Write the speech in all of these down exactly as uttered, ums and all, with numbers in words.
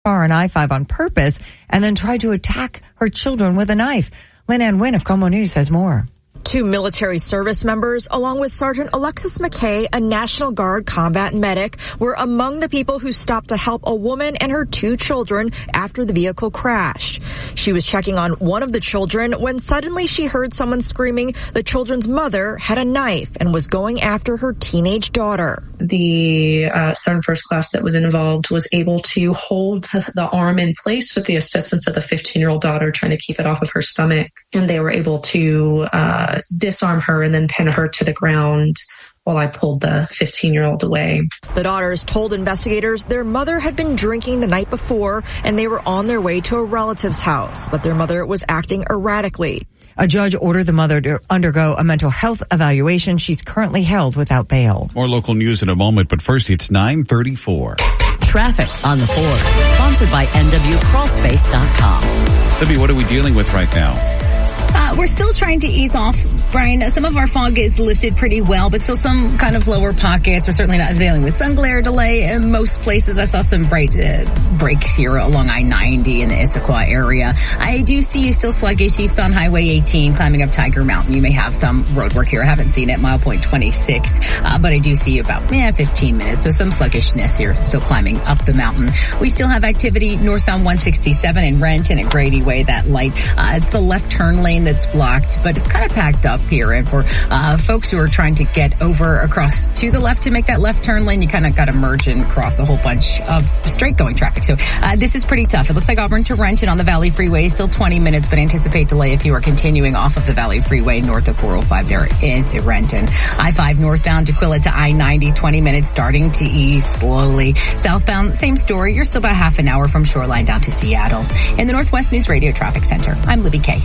car on I five on purpose and then tried to attack her children with a knife. Lynn Ann Wynn of KOMO News has more. Two military service members, along with Sergeant Alexis McKay, a National Guard combat medic, were among the people who stopped to help a woman and her two children after the vehicle crashed. She was checking on one of the children when suddenly she heard someone screaming the children's mother had a knife and was going after her teenage daughter. The uh, Sergeant First Class that was involved was able to hold the arm in place with the assistance of the fifteen-year-old daughter trying to keep it off of her stomach. And they were able to uh, disarm her and then pin her to the ground while I pulled the fifteen-year-old away. The daughters told investigators their mother had been drinking the night before and they were on their way to a relative's house, but their mother was acting erratically. A judge ordered the mother to undergo a mental health evaluation. She's currently held without bail. More local news in a moment, but first it's nine thirty-four. Traffic on the fours, sponsored by N W crawl space dot com. Libby, what are we dealing with right now? Uh, we're still trying to ease off, Brian. Some of our fog is lifted pretty well, but still some kind of lower pockets. We're certainly not dealing with sun glare delay in most places. I saw some bright uh, breaks here along I ninety in the Issaquah area. I do see you still sluggish eastbound Highway eighteen climbing up Tiger Mountain. You may have some road work here. I haven't seen it, mile point twenty-six, uh, but I do see about eh, fifteen minutes. So some sluggishness here, still climbing up the mountain. We still have activity northbound one sixty-seven in Renton at Grady Way, that light. Uh, it's the left turn lane that's blocked, but it's kind of packed up here. And for uh folks who are trying to get over across to the left to make that left turn lane, you kind of got to merge and cross a whole bunch of straight going traffic. So uh this is pretty tough. It looks like Auburn to Renton on the Valley Freeway, still twenty minutes, but anticipate delay if you are continuing off of the Valley Freeway north of four oh five there into Renton. I five northbound Aquila to I ninety, twenty minutes, starting to ease slowly. Southbound, same story. You're still about half an hour from Shoreline down to Seattle. In the Northwest News Radio Traffic Center, I'm Libby Kay.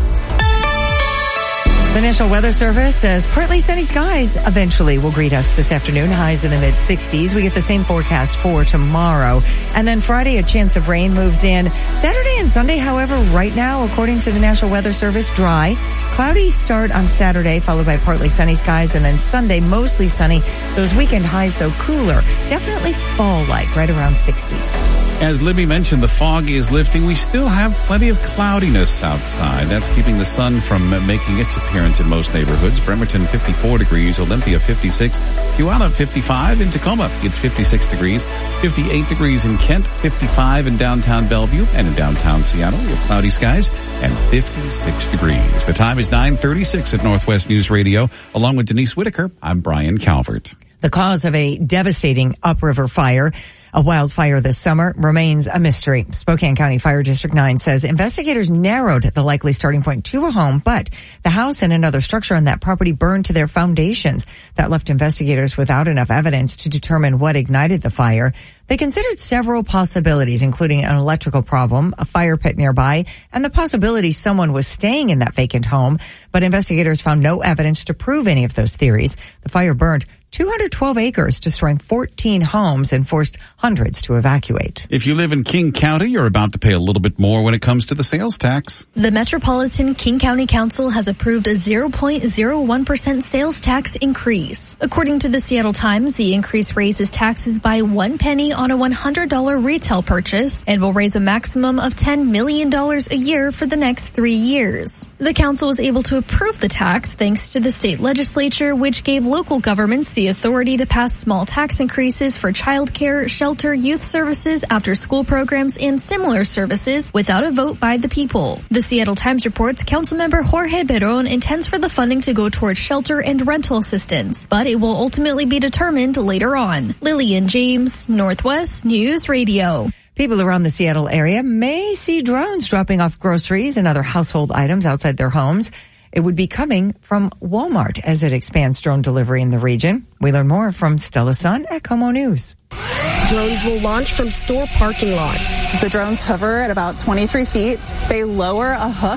The National Weather Service says partly sunny skies eventually will greet us this afternoon, highs in the mid sixties. We get the same forecast for tomorrow. And then Friday, a chance of rain moves in. Saturday and Sunday, however, right now, according to the National Weather Service, dry. Cloudy start on Saturday, followed by partly sunny skies, and then Sunday, mostly sunny. Those weekend highs, though, cooler. Definitely fall-like, right around sixty. As Libby mentioned, the fog is lifting. We still have plenty of cloudiness outside. That's keeping the sun from making its appearance in most neighborhoods. Bremerton, fifty-four degrees. Olympia, fifty-six. Puyallup, fifty-five. In Tacoma, it's fifty-six degrees. fifty-eight degrees in Kent. fifty-five in downtown Bellevue. And in downtown Seattle, with cloudy skies and fifty-six degrees. The time is nine thirty-six at Northwest News Radio. Along with Denise Whitaker, I'm Brian Calvert. The cause of a devastating upriver fire, a wildfire this summer, remains a mystery. Spokane County Fire District nine says investigators narrowed the likely starting point to a home, but the house and another structure on that property burned to their foundations. That left investigators without enough evidence to determine what ignited the fire. They considered several possibilities, including an electrical problem, a fire pit nearby, and the possibility someone was staying in that vacant home. But investigators found no evidence to prove any of those theories. The fire burned two hundred twelve acres, destroying fourteen homes and forced hundreds to evacuate. If you live in King County, you're about to pay a little bit more when it comes to the sales tax. The Metropolitan King County Council has approved a zero point zero one percent sales tax increase. According to the Seattle Times, the increase raises taxes by one penny on a one hundred dollars retail purchase and will raise a maximum of ten million dollars a year for the next three years. The council was able to approve the tax thanks to the state legislature, which gave local governments the authority to pass small tax increases for childcare, shelter, youth services, after-school programs, and similar services without a vote by the people. The Seattle Times reports Councilmember Jorge Beron intends for the funding to go towards shelter and rental assistance, but it will ultimately be determined later on. Lillian James, Northwest News Radio. People around the Seattle area may see drones dropping off groceries and other household items outside their homes. It would be coming from Walmart as it expands drone delivery in the region. We learn more from Stella Sun at KOMO News. Drones will launch from store parking lots. The drones hover at about twenty-three feet. They lower a hook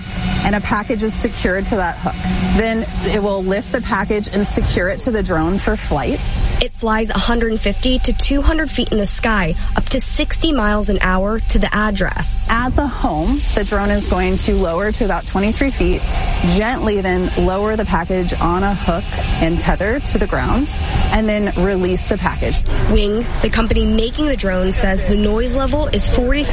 and a package is secured to that hook. Then it will lift the package and secure it to the drone for flight. It flies one hundred fifty to two hundred feet in the sky, up to sixty miles an hour to the address. At the home, the drone is going to lower to about twenty-three feet, gently then lower the package on a hook and tether to the ground, and then release the package. Wing, the company making the drone, says the noise level is forty